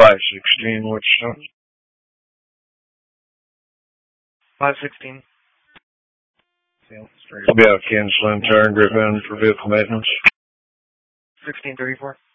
516 Wichita. 516. I'll be out of Kansas Lynn, turn grip in for vehicle maintenance. 1634.